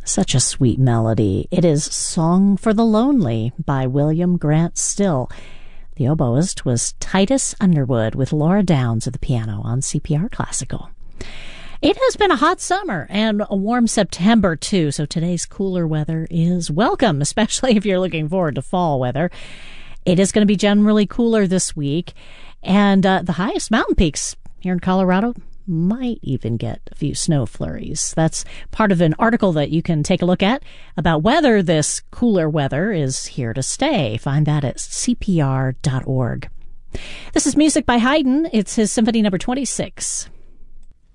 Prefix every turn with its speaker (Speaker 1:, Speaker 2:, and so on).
Speaker 1: Such a sweet melody. It is Song for the Lonely by William Grant Still. The oboist was Titus Underwood with Laura Downs at the piano on CPR Classical. It has been a hot summer and a warm September, too, so today's cooler weather is welcome, especially if you're looking forward to fall weather. It is going to be generally cooler this week, and the highest mountain peaks here in Colorado might even get a few snow flurries. That's part of an article that you can take a look at about whether this cooler weather is here to stay. Find that at cpr.org. This is music by Haydn. It's his Symphony number 26.